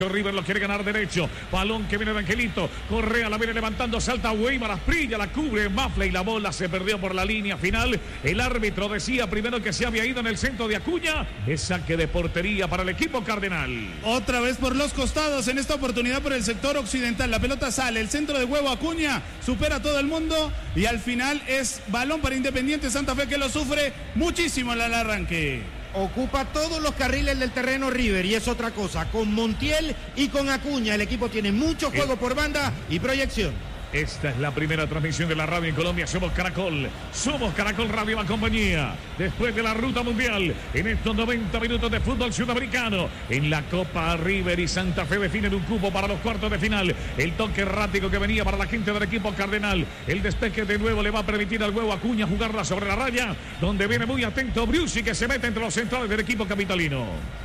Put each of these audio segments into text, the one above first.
River lo quiere ganar derecho, balón que viene de Angelito, Correa la viene levantando, salta Weimar, Asprilla, la cubre Mafle y la bola se perdió por la línea final. El árbitro decía primero que se había ido en el centro de Acuña, es saque de portería para el equipo cardenal. Otra vez por los costados, en esta oportunidad por el sector occidental, la pelota sale, el centro de huevo Acuña, supera a todo el mundo y al final es balón para Independiente Santa Fe que lo sufre muchísimo al arranque. Ocupa todos los carriles del terreno River y es otra cosa, con Montiel y con Acuña el equipo tiene mucho juego por banda y proyección. Esta es la primera transmisión de la radio en Colombia. Somos Caracol Radio La Compañía. Después de la ruta mundial, en estos 90 minutos de fútbol sudamericano, en la Copa River y Santa Fe definen un cupo para los cuartos de final. El toque errático que venía para la gente del equipo cardenal. El despeje de nuevo le va a permitir al huevo Acuña jugarla sobre la raya, donde viene muy atento Briusi, que se mete entre los centrales del equipo capitalino.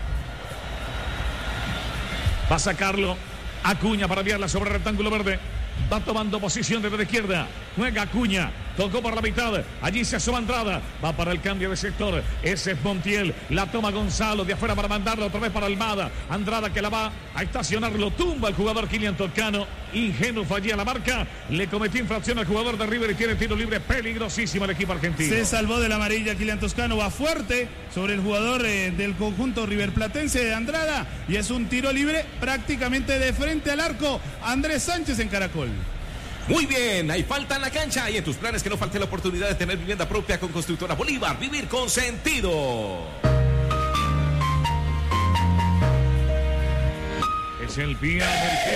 Va a sacarlo Acuña para enviarla sobre el rectángulo verde. Va tomando posición desde la izquierda. Juega Acuña. Tocó por la mitad. Allí se asoma Andrada. Va para el cambio de sector. Ese es Montiel. La toma Gonzalo de afuera para mandarla otra vez para Almada. Andrada que la va a estacionar. Lo tumba el jugador Kylian Toscano. Ingenuo fallía la marca. Le cometió infracción al jugador de River y tiene tiro libre peligrosísimo el equipo argentino. Se salvó de la amarilla Kylian Toscano. Va fuerte sobre el jugador del conjunto riverplatense de Andrada. Y es un tiro libre prácticamente de frente al arco. Andrés Sánchez en Caracol. Muy bien, hay falta en la cancha y en tus planes que no falte la oportunidad de tener vivienda propia con Constructora Bolívar. Vivir con sentido. Es el piano.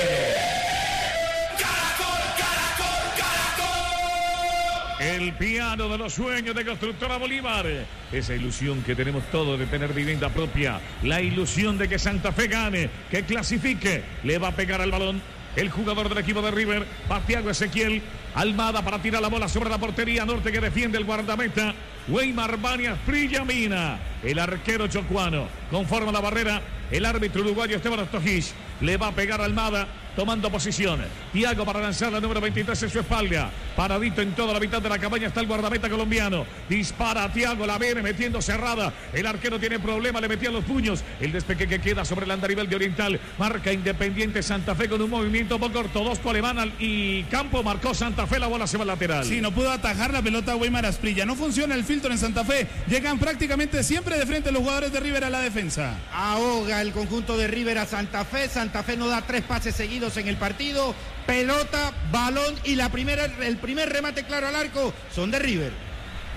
El piano de los sueños de Constructora Bolívar. Esa ilusión que tenemos todos de tener vivienda propia. La ilusión de que Santa Fe gane, que clasifique. Le va a pegar al balón el jugador del equipo de River, Thiago Ezequiel. Almada para tirar la bola sobre la portería norte que defiende el guardameta Weimar Banias Prillamina. El arquero chocuano conforma la barrera. El árbitro uruguayo Esteban Ostojich le va a pegar a Almada tomando posición. Thiago para lanzar la número 23 en su espalda. Paradito en toda la mitad de la cabaña está el guardameta colombiano. Dispara a Thiago, la viene metiendo cerrada. El arquero tiene problema, le metía los puños. El despegue que queda sobre el andarivel de Oriental. Marca Independiente Santa Fe con un movimiento poco ortodoxo alemán y campo. Marcó Santa Fe, la bola se va al lateral. Sí, no pudo atajar la pelota Weimar Asprilla. No funciona el filtro en Santa Fe. Llegan prácticamente siempre de frente los jugadores de River a la defensa. Ahoga el conjunto de River a Santa Fe. Santa Fe no da 3 pases seguidos en el partido. Pelota, balón y el primer remate claro al arco son de River.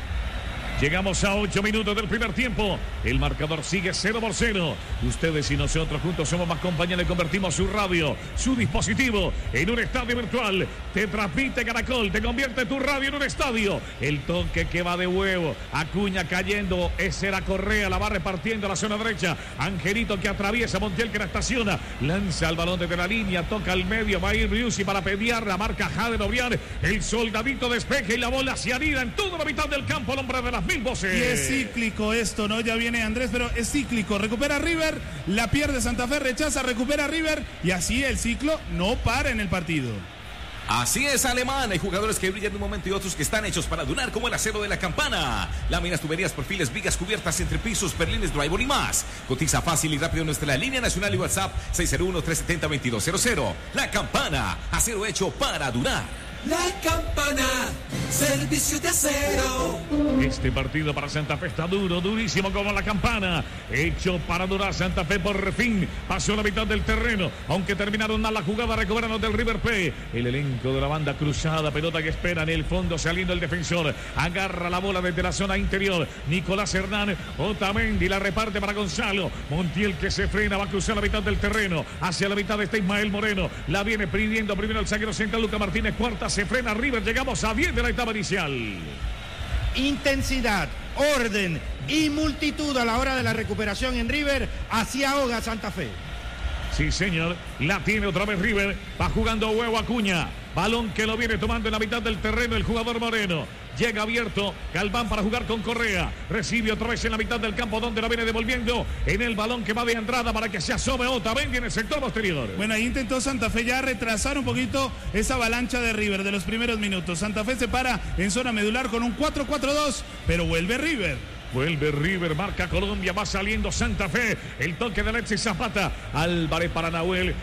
Llegamos a 8 minutos del primer tiempo. El marcador sigue 0-0. Ustedes y nosotros juntos somos más compañía. Le convertimos su radio, su dispositivo en un estadio virtual. Te transmite Caracol, te convierte tu radio en un estadio. El toque que va de huevo. Acuña cayendo. Ese era Correa, la va repartiendo a la zona derecha. Angelito que atraviesa, Montiel que la estaciona. Lanza el balón desde la línea, toca al medio. Va a ir Briusi para pediar. La marca Jaden Obrián. El soldadito despeje y la bola se anida en toda la mitad del campo. El hombre de las 1000 voces. Y es cíclico esto, ¿no? Ya viene Andrés, pero es cíclico. Recupera River, la pierde Santa Fe, rechaza, recupera River y así el ciclo no para en el partido. Así es, Alemán. Hay jugadores que brillan de un momento y otros que están hechos para durar como el acero de la campana. Láminas, tuberías, perfiles, vigas, cubiertas, entrepisos, perlines, drywall y más. Cotiza fácil y rápido en nuestra línea nacional y WhatsApp 601-370-2200. La Campana, acero hecho para durar. La Campana, servicio de acero. Este partido para Santa Fe está duro, durísimo como La Campana. Hecho para durar. Santa Fe por fin pasó la mitad del terreno. Aunque terminaron mal la jugada, recuperaron del River Plate. El elenco de la banda cruzada, pelota que espera en el fondo, saliendo el defensor. Agarra la bola desde la zona interior. Nicolás Hernán, Otamendi la reparte para Gonzalo. Montiel que se frena, va a cruzar la mitad del terreno. Hacia la mitad está Ismael Moreno. La viene pidiendo primero el zaguero central Luca Martínez. Cuarta, se frena River. Llegamos a 10 de la etapa inicial. Intensidad, orden y multitud a la hora de la recuperación en River. Así ahoga Santa Fe. Sí, señor. La tiene otra vez River. Va jugando huevo Acuña. Balón que lo viene tomando en la mitad del terreno el jugador Moreno. Llega abierto Galván para jugar con Correa. Recibe otra vez en la mitad del campo donde la viene devolviendo en el balón que va de Andrada para que se asome Otamendi en el sector posterior. Bueno, ahí intentó Santa Fe ya retrasar un poquito esa avalancha de River de los primeros minutos. Santa Fe se para en zona medular con un 4-4-2, pero vuelve River. Vuelve River, marca Colombia, va saliendo Santa Fe. El toque de Alexis Zapata. Álvarez para Nahuel.